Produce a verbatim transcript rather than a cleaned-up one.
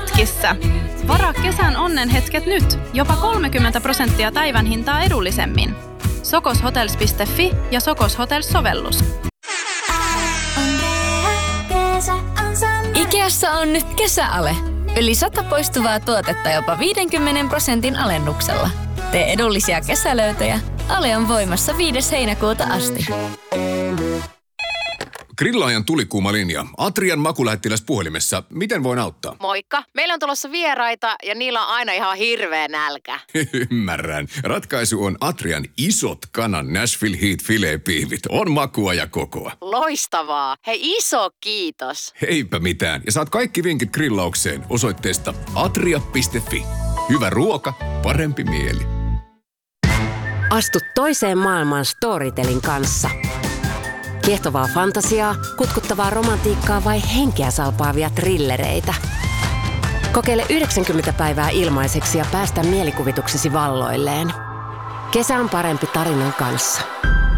hetkissä. Varaa kesän onnenhetket nyt, jopa kolmekymmentä prosenttia päivän hintaa edullisemmin. sokoshotels piste fi ja Sokos Hotels-sovellus. Ikeassa on nyt kesäale. Yli sata poistuvaa tuotetta jopa viidenkymmenen prosentin alennuksella. Tee edullisia kesälöytöjä. Ale on voimassa viides heinäkuuta asti. Grillaajan tulikuuma linja. Atrian makulähettiläs puhelimessa. Miten voin auttaa? Moikka. Meillä on tulossa vieraita ja niillä on aina ihan hirveä nälkä. Ymmärrän. Ratkaisu on Atrian isot kanan Nashville Heat filet-piivit. On makua ja kokoa. Loistavaa. Hei, iso kiitos. Heipä mitään. Ja saat kaikki vinkit grillaukseen osoitteesta atria piste fi. Hyvä ruoka, parempi mieli. Astu toiseen maailmaan Storytelin kanssa. Kiehtovaa fantasiaa, kutkuttavaa romantiikkaa vai henkeä salpaavia thrillereitä. Kokeile yhdeksänkymmentä päivää ilmaiseksi ja päästä mielikuvituksesi valloilleen. Kesä on parempi tarinan kanssa.